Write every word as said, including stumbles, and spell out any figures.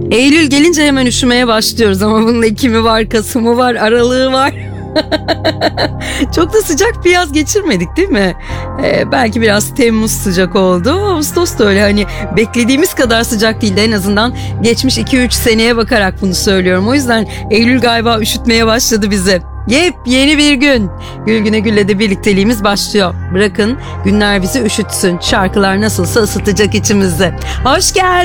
Eylül gelince hemen üşümeye başlıyoruz ama bunun Ekim'i var, Kasım'ı var, Aralık'ı var. Çok da sıcak bir yaz geçirmedik değil mi? Ee, belki biraz Temmuz sıcak oldu. Ağustos da öyle, hani beklediğimiz kadar sıcak değildi. En azından geçmiş iki üç seneye bakarak bunu söylüyorum. O yüzden Eylül galiba üşütmeye başladı bizi. Yepyeni bir gün. Gülgüne Gül'le de birlikteliğimiz başlıyor. Bırakın günler bizi üşütsün. Şarkılar nasılsa ısıtacak içimizi. Hoş geldin.